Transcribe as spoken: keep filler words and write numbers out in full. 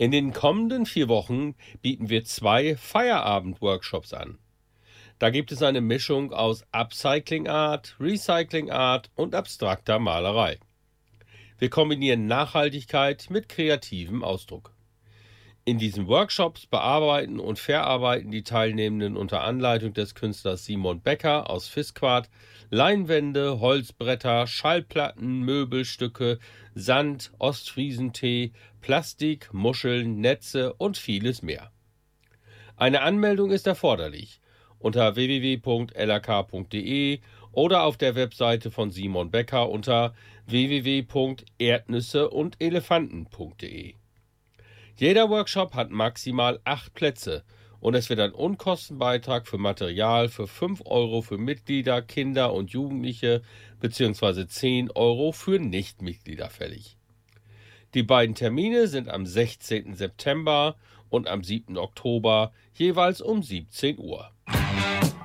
In den kommenden vier Wochen bieten wir zwei Feierabend-Workshops an. Da gibt es eine Mischung aus Upcycling Art, Recycling Art und abstrakter Malerei. Wir kombinieren Nachhaltigkeit mit kreativem Ausdruck. In diesen Workshops bearbeiten und verarbeiten die Teilnehmenden unter Anleitung des Künstlers Simon Becker aus Fisquart Leinwände, Holzbretter, Schallplatten, Möbelstücke, Sand, Ostfriesentee, Plastik, Muscheln, Netze und vieles mehr. Eine Anmeldung ist erforderlich unter w w w punkt l a k punkt d e oder auf der Webseite von Simon Becker unter w w w punkt erdnüsse und elefanten punkt d e. Jeder Workshop hat maximal acht Plätze und es wird ein Unkostenbeitrag für Material für fünf Euro für Mitglieder, Kinder und Jugendliche bzw. zehn Euro für Nichtmitglieder fällig. Die beiden Termine sind am sechzehnten September und am siebten Oktober jeweils um siebzehn Uhr.